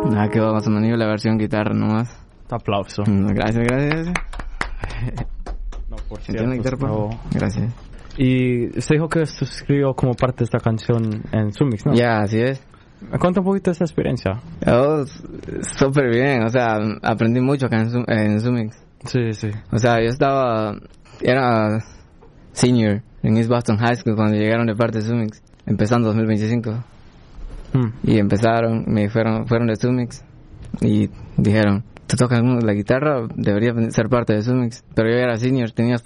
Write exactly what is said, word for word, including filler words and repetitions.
Nada, que vamos a venir la versión guitarra nomás. Aplauso. Gracias, gracias. No, por ¿Entiende la guitarra, por favor? Gracias. Y usted dijo que se escribió como parte de esta canción en Sumix, ¿no? Ya, así es. Me cuenta un poquito de esa experiencia. Oh, súper bien, o sea, aprendí mucho acá en, Zoom, en Sumix. Sí, sí. O sea, yo estaba, era senior en East Boston High School cuando llegaron de parte de Sumix, empezando dos mil veinticinco. Hmm. Y empezaron, me fueron, fueron de Sumix y dijeron, tú tocas la guitarra, deberías ser parte de Sumix. Pero yo era senior, tenía